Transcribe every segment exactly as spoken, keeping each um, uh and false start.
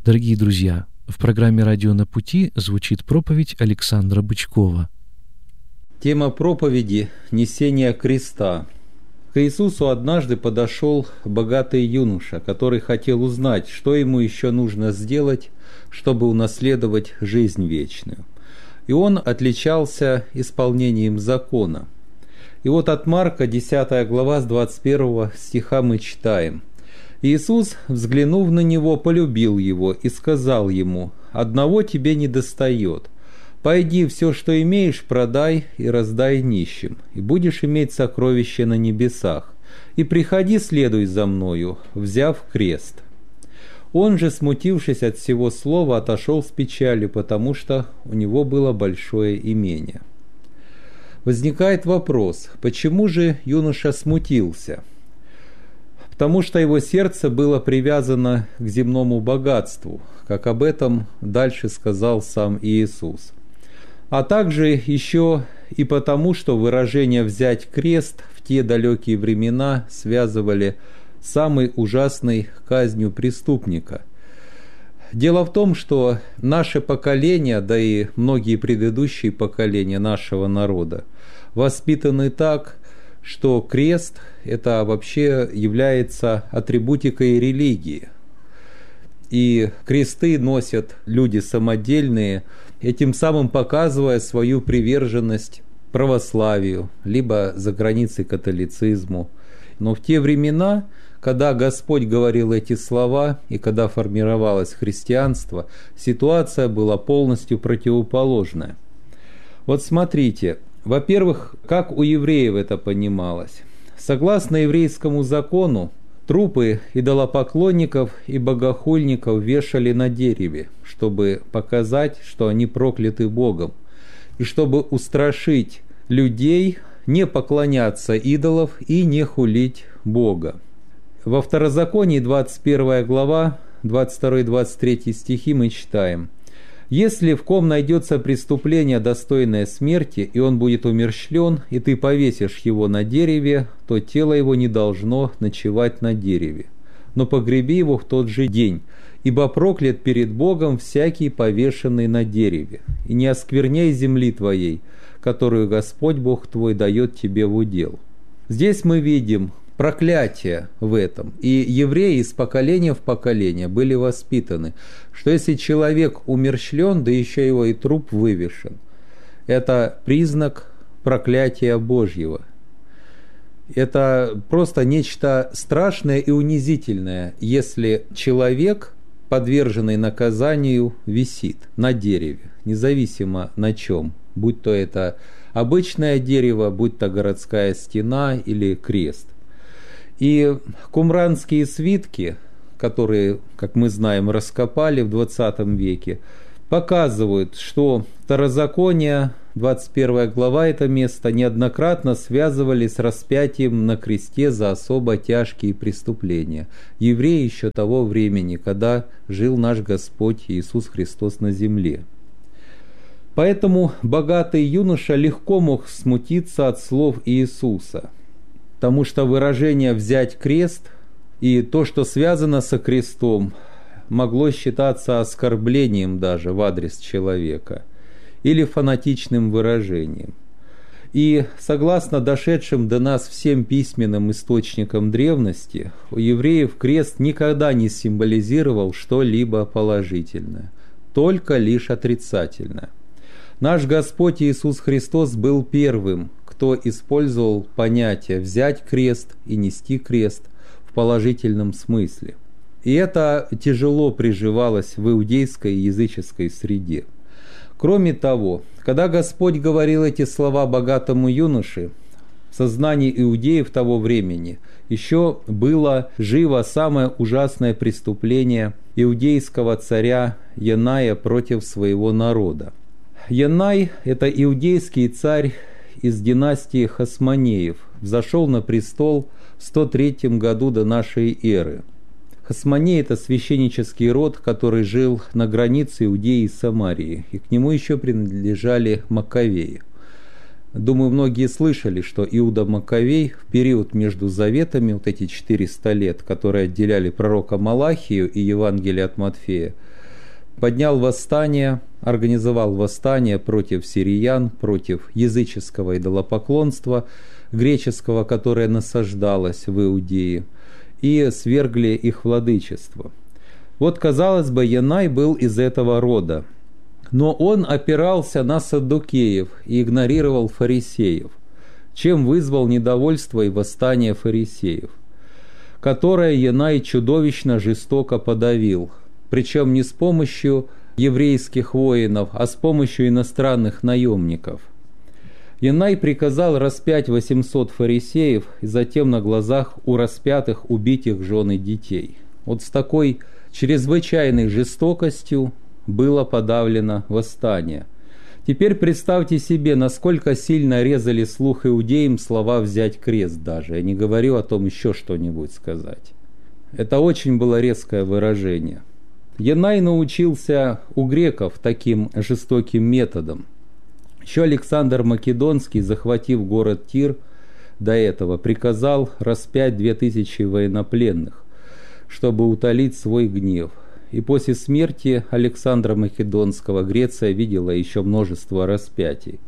Дорогие друзья, в программе «Радио на пути» звучит проповедь Александра Бычкова. Тема проповеди – несение креста. К Иисусу однажды подошел богатый юноша, который хотел узнать, что ему еще нужно сделать, чтобы унаследовать жизнь вечную. И он отличался исполнением закона. И вот от Марка, десятая глава, с двадцать первого стиха мы читаем. «Иисус, взглянув на него, полюбил его и сказал ему: „Одного тебе недостает. Пойди, все, что имеешь, продай и раздай нищим, и будешь иметь сокровище на небесах. И приходи, следуй за мною, взяв крест“. Он же, смутившись от всего слова, отошел с печалью, потому что у него было большое имение. Возникает вопрос, почему же юноша смутился? Потому что его сердце было привязано к земному богатству, как об этом дальше сказал сам Иисус. А также еще и потому, что выражение «взять крест» в те далекие времена связывали с самой ужасной казнью преступника. Дело в том, что наше поколение, да и многие предыдущие поколения нашего народа, воспитаны так, что крест – это вообще является атрибутикой религии. И кресты носят люди самодельные, этим самым показывая свою приверженность православию, либо за границей католицизму. Но в те времена, когда Господь говорил эти слова и когда формировалось христианство, ситуация была полностью противоположная. Вот смотрите, во-первых, как у евреев это понималось. Согласно еврейскому закону, трупы идолопоклонников и богохульников вешали на дереве, чтобы показать, что они прокляты Богом, и чтобы устрашить людей не поклоняться идолов и не хулить Бога. Во Второзаконии, двадцать первая глава, двадцать второй - двадцать третий стихи мы читаем: «Если в ком найдется преступление, достойное смерти, и он будет умерщвлен, и ты повесишь его на дереве, то тело его не должно ночевать на дереве, но погреби его в тот же день, ибо проклят перед Богом всякий повешенный на дереве, и не оскверняй земли твоей, которую Господь Бог твой дает тебе в удел». Здесь мы видим проклятие в этом. И евреи из поколения в поколение были воспитаны, что если человек умерщвлен, да еще его и труп вывешен, это признак проклятия Божьего. Это просто нечто страшное и унизительное, если человек, подверженный наказанию, висит на дереве, независимо на чем, будь то это обычное дерево, будь то городская стена или крест. И кумранские свитки, которые, как мы знаем, раскопали в двадцатом веке, показывают, что Второзаконие, двадцать первая глава, это место неоднократно связывали с распятием на кресте за особо тяжкие преступления. Евреи еще того времени, когда жил наш Господь Иисус Христос на земле. Поэтому богатый юноша легко мог смутиться от слов Иисуса, потому что выражение «взять крест» и то, что связано со крестом, могло считаться оскорблением даже в адрес человека или фанатичным выражением. И согласно дошедшим до нас всем письменным источникам древности, у евреев крест никогда не символизировал что-либо положительное, только лишь отрицательное. Наш Господь Иисус Христос был первым, кто использовал понятие «взять крест» и «нести крест» в положительном смысле. И это тяжело приживалось в иудейской и языческой среде. Кроме того, когда Господь говорил эти слова богатому юноше, в сознании иудеев того времени еще было живо самое ужасное преступление иудейского царя Яная против своего народа. Янай – это иудейский царь из династии Хасмонеев, взошел на престол в сто третьем году до нашей эры. Хасмоней – это священнический род, который жил на границе Иудеи и Самарии, и к нему еще принадлежали Маккавеи. Думаю, многие слышали, что Иуда Маковей в период между заветами, вот эти четыреста лет, которые отделяли пророка Малахию и Евангелие от Матфея, поднял восстание, организовал восстание против сириян, против языческого идолопоклонства, греческого, которое насаждалось в Иудее, и свергли их владычество. Вот, казалось бы, Янай был из этого рода, но он опирался на саддукеев и игнорировал фарисеев, чем вызвал недовольство и восстание фарисеев, которое Янай чудовищно жестоко подавил, причем не с помощью еврейских воинов, а с помощью иностранных наемников. Янай приказал распять восемьсот фарисеев и затем на глазах у распятых убить их жен и детей. Вот с такой чрезвычайной жестокостью было подавлено восстание. Теперь представьте себе, насколько сильно резали слух иудеям слова «взять крест» даже. Я не говорю о том еще что-нибудь сказать. Это очень было резкое выражение. Янай научился у греков таким жестоким методом. Еще Александр Македонский, захватив город Тир, до этого приказал распять две тысячи военнопленных, чтобы утолить свой гнев. И после смерти Александра Македонского Греция видела еще множество распятий.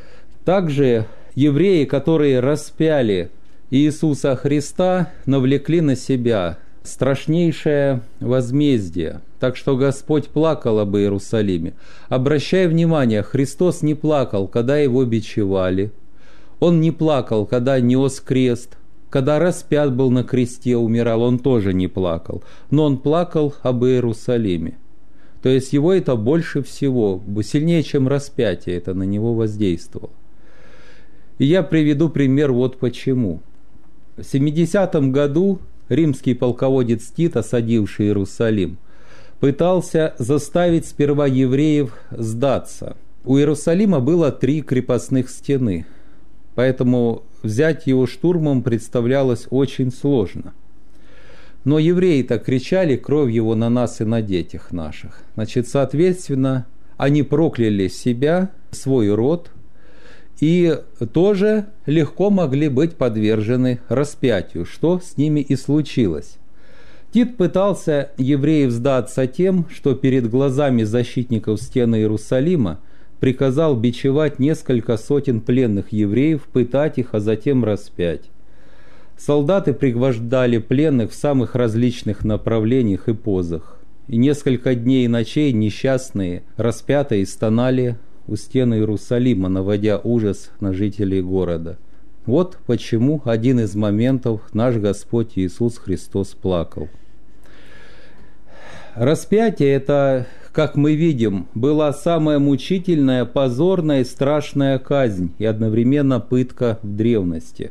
Также евреи, которые распяли Иисуса Христа, навлекли на себя страшнейшее возмездие. Так что Господь плакал об Иерусалиме. Обращай внимание, Христос не плакал, когда его бичевали. Он не плакал, когда нес крест. Когда распят был на кресте, умирал, он тоже не плакал. Но он плакал об Иерусалиме. То есть его это больше всего, сильнее, чем распятие, это на него воздействовало. И я приведу пример вот почему. В семидесятом году римский полководец Тит, осадивший Иерусалим, пытался заставить сперва евреев сдаться. У Иерусалима было три крепостных стены, поэтому взять его штурмом представлялось очень сложно. Но евреи-то кричали: «Кровь его на нас и на детях наших». Значит, соответственно, они прокляли себя, свой род, и тоже легко могли быть подвержены распятию, что с ними и случилось. Тит пытался евреев сдаться тем, что перед глазами защитников стены Иерусалима приказал бичевать несколько сотен пленных евреев, пытать их, а затем распять. Солдаты пригвождали пленных в самых различных направлениях и позах. И несколько дней и ночей несчастные, распятые, стонали у стены Иерусалима, наводя ужас на жителей города. Вот почему один из моментов наш Господь Иисус Христос плакал. Распятие – это, как мы видим, была самая мучительная, позорная и страшная казнь и одновременно пытка в древности.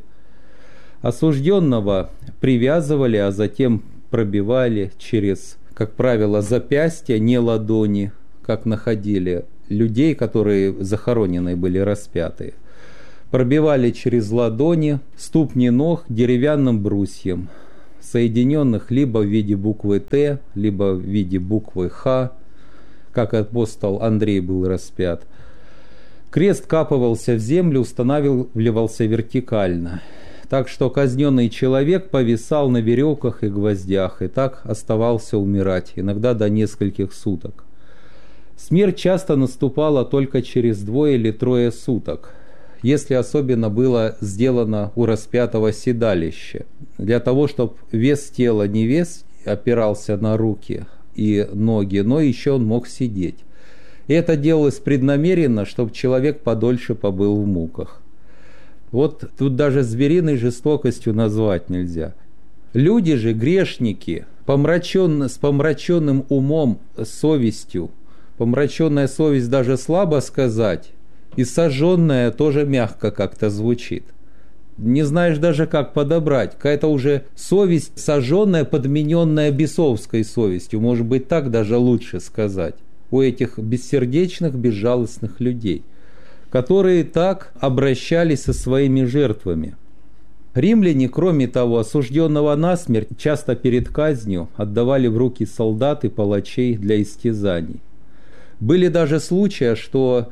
Осужденного привязывали, а затем пробивали через, как правило, запястья, не ладони, как находили людей, которые захоронены были распятые. Пробивали через ладони, ступни ног деревянным брусьем, соединенных либо в виде буквы Т, либо в виде буквы Х, как апостол Андрей был распят. Крест капывался в землю, устанавливался вертикально, так что казненный человек повисал на веревках и гвоздях, и так оставался умирать, иногда до нескольких суток. Смерть часто наступала только через двое или трое суток, если особенно было сделано у распятого седалище, для того, чтобы вес тела не вес опирался на руки и ноги, но еще он мог сидеть. И это делалось преднамеренно, чтобы человек подольше побыл в муках. Вот тут даже звериной жестокостью назвать нельзя. Люди же, грешники, помрачен, с помраченным умом, совестью, помраченная совесть даже слабо сказать, и сожженная тоже мягко как-то звучит. Не знаешь даже, как подобрать. Какая-то уже совесть сожженная, подмененная бесовской совестью. Может быть, так даже лучше сказать. У этих бессердечных, безжалостных людей, которые так обращались со своими жертвами. Римляне, кроме того, осужденного насмерть часто перед казнью отдавали в руки солдат и палачей для истязаний. Были даже случаи, что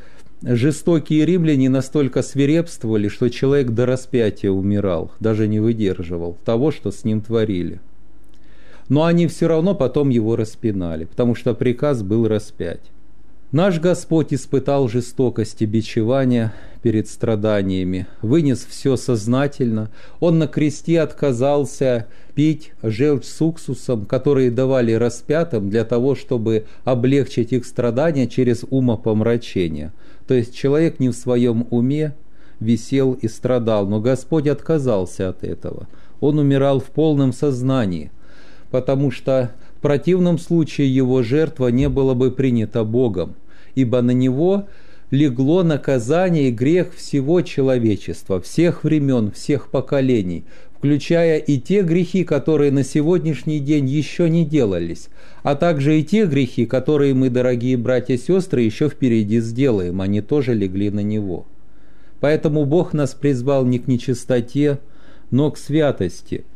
жестокие римляне настолько свирепствовали, что человек до распятия умирал, даже не выдерживал того, что с ним творили. Но они все равно потом его распинали, потому что приказ был распять. Наш Господь испытал жестокость и бичевания перед страданиями, вынес все сознательно. Он на кресте отказался пить желчь с уксусом, которые давали распятым для того, чтобы облегчить их страдания через умопомрачение. То есть человек не в своем уме висел и страдал, но Господь отказался от этого. Он умирал в полном сознании, потому что в противном случае его жертва не была бы принята Богом, ибо на него легло наказание и грех всего человечества, всех времен, всех поколений, включая и те грехи, которые на сегодняшний день еще не делались, а также и те грехи, которые мы, дорогие братья и сестры, еще впереди сделаем, они тоже легли на него. Поэтому Бог нас призвал не к нечистоте, но к святости.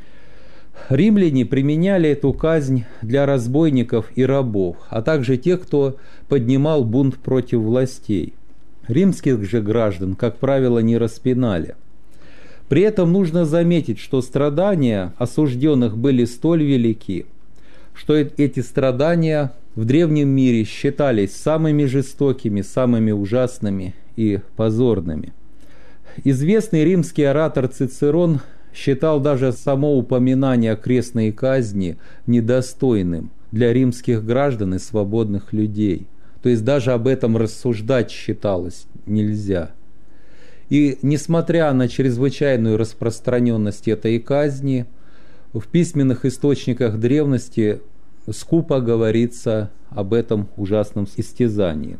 Римляне применяли эту казнь для разбойников и рабов, а также тех, кто поднимал бунт против властей. Римских же граждан, как правило, не распинали. При этом нужно заметить, что страдания осужденных были столь велики, что эти страдания в древнем мире считались самыми жестокими, самыми ужасными и позорными. Известный римский оратор Цицерон считал даже само упоминание о крестной казни недостойным для римских граждан и свободных людей. То есть даже об этом рассуждать считалось нельзя. И несмотря на чрезвычайную распространенность этой казни, в письменных источниках древности скупо говорится об этом ужасном истязании.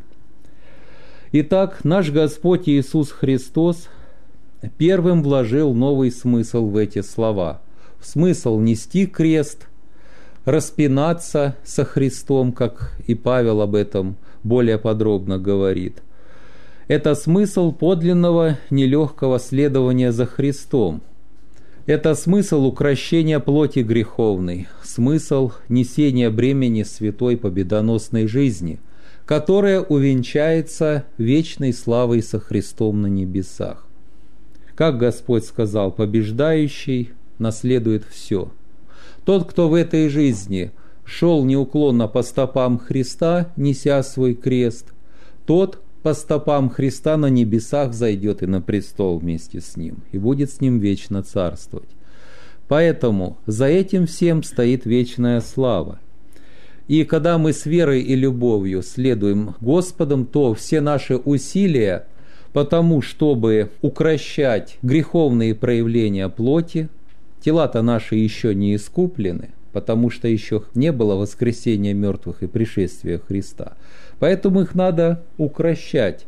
Итак, наш Господь Иисус Христос первым вложил новый смысл в эти слова. В смысл нести крест, распинаться со Христом, как и Павел об этом более подробно говорит. Это смысл подлинного нелегкого следования за Христом. Это смысл укрощения плоти греховной, смысл несения бремени святой победоносной жизни, которая увенчается вечной славой со Христом на небесах. Как Господь сказал, побеждающий наследует все. Тот, кто в этой жизни шел неуклонно по стопам Христа, неся свой крест, тот по стопам Христа на небесах зайдет и на престол вместе с Ним, и будет с Ним вечно царствовать. Поэтому за этим всем стоит вечная слава. И когда мы с верой и любовью следуем Господом, то все наши усилия потому, чтобы укрощать греховные проявления плоти, тела-то наши еще не искуплены, потому что еще не было воскресения мертвых и пришествия Христа. Поэтому их надо укрощать.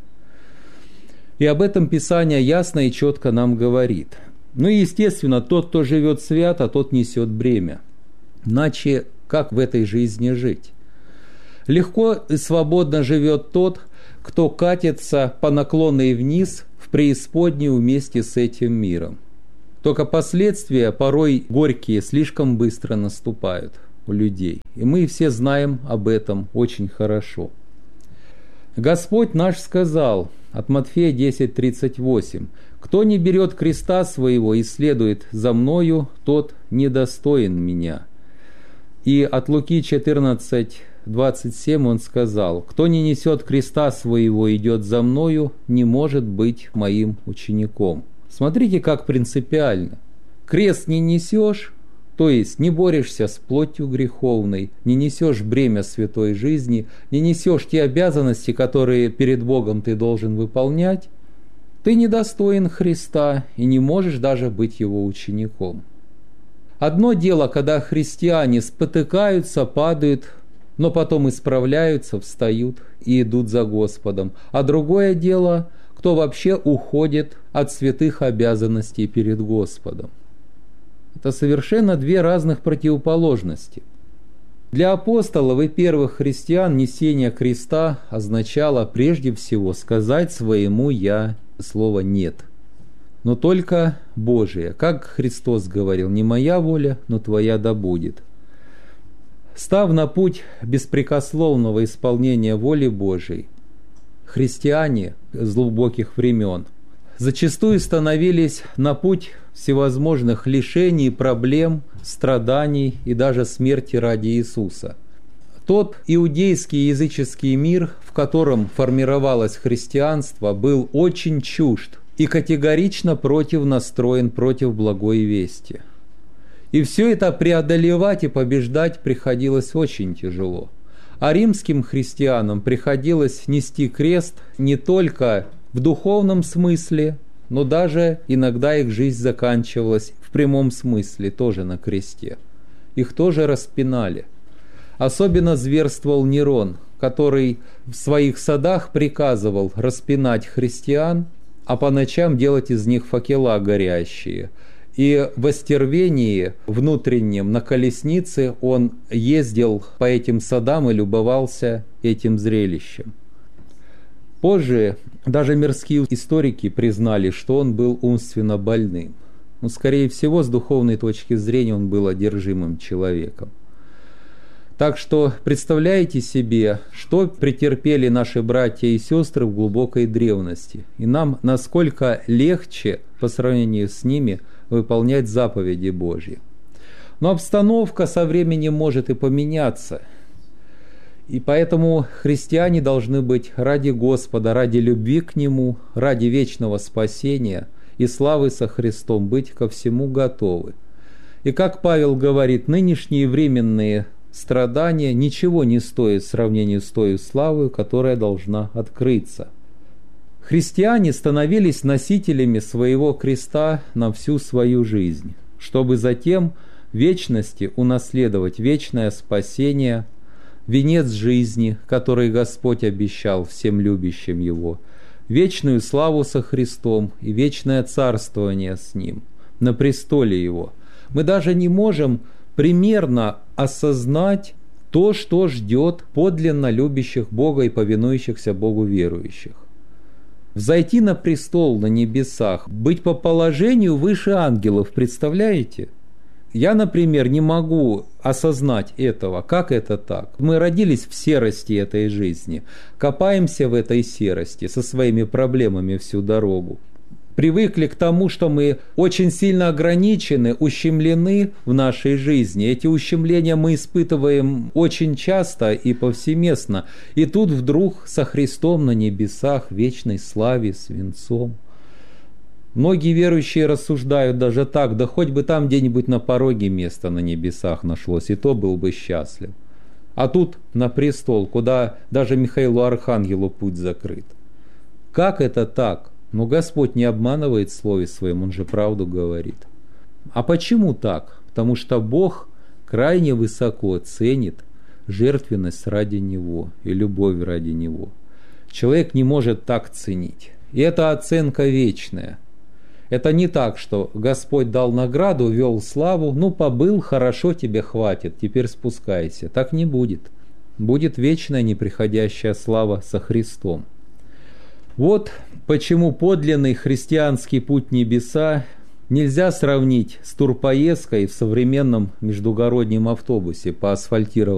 И об этом Писание ясно и четко нам говорит. Ну и, естественно, тот, кто живет свято, тот несет бремя. Иначе как в этой жизни жить? Легко и свободно живет тот, кто катится по наклонной вниз в преисподнюю вместе с этим миром. Только последствия, порой горькие, слишком быстро наступают у людей. И мы все знаем об этом очень хорошо. Господь наш сказал от Матфея десять тридцать восемь: «Кто не берет креста своего и следует за мною, тот недостоин меня». И от Луки четырнадцать двадцать семь он сказал: «Кто не несет креста своего и идет за мною, не может быть моим учеником». Смотрите, как принципиально. Крест не несешь, то есть не борешься с плотью греховной, не несешь бремя святой жизни, не несешь те обязанности, которые перед Богом ты должен выполнять, ты недостоин Христа и не можешь даже быть Его учеником. Одно дело, когда христиане спотыкаются, падают, но потом исправляются, встают и идут за Господом. А другое дело, кто вообще уходит от святых обязанностей перед Господом. Это совершенно две разных противоположности. Для апостолов и первых христиан несение креста означало прежде всего сказать своему «я» слово «нет». Но только Божие. Как Христос говорил: «Не моя воля, но твоя да будет». Став на путь беспрекословного исполнения воли Божией, христиане с глубоких времен, зачастую становились на путь всевозможных лишений, проблем, страданий и даже смерти ради Иисуса. Тот иудейский языческий мир, в котором формировалось христианство, был очень чужд и категорично против настроен против благой вести. И все это преодолевать и побеждать приходилось очень тяжело. А римским христианам приходилось нести крест не только в духовном смысле, но даже иногда их жизнь заканчивалась в прямом смысле, тоже на кресте. Их тоже распинали. Особенно зверствовал Нерон, который в своих садах приказывал распинать христиан, а по ночам делать из них факела горящие. И в остервении внутреннем на колеснице он ездил по этим садам и любовался этим зрелищем. Позже даже мирские историки признали, что он был умственно больным. Но, скорее всего, с духовной точки зрения он был одержимым человеком. Так что представляете себе, что претерпели наши братья и сестры в глубокой древности. И нам насколько легче по сравнению с ними выполнять заповеди Божьи. Но обстановка со временем может и поменяться. И поэтому христиане должны быть ради Господа, ради любви к Нему, ради вечного спасения и славы со Христом быть ко всему готовы. И как Павел говорит, нынешние временные страдания ничего не стоят в сравнении с той славой, которая должна открыться. Христиане становились носителями своего креста на всю свою жизнь, чтобы затем в вечности унаследовать вечное спасение, венец жизни, который Господь обещал всем любящим Его, вечную славу со Христом и вечное царствование с Ним на престоле Его. Мы даже не можем примерно осознать то, что ждет подлинно любящих Бога и повинующихся Богу верующих. Взойти на престол на небесах, быть по положению выше ангелов, представляете? Я, например, не могу осознать этого. Как это так? Мы родились в серости этой жизни, копаемся в этой серости со своими проблемами всю дорогу. Привыкли к тому, что мы очень сильно ограничены, ущемлены в нашей жизни. Эти ущемления мы испытываем очень часто и повсеместно. И тут вдруг со Христом на небесах, в вечной славе, с венцом. Многие верующие рассуждают даже так, да хоть бы там где-нибудь на пороге место на небесах нашлось, и то был бы счастлив. А тут на престол, куда даже Михаилу Архангелу путь закрыт. Как это так? Но Господь не обманывает в Слове Своем, Он же правду говорит. А почему так? Потому что Бог крайне высоко ценит жертвенность ради Него и любовь ради Него. Человек не может так ценить. И это оценка вечная. Это не так, что Господь дал награду, вел славу, ну побыл, хорошо, тебе хватит, теперь спускайся. Так не будет. Будет вечная неприходящая слава со Христом. Вот почему подлинный христианский путь небеса нельзя сравнить с турпоездкой в современном междугороднем автобусе по асфальтированной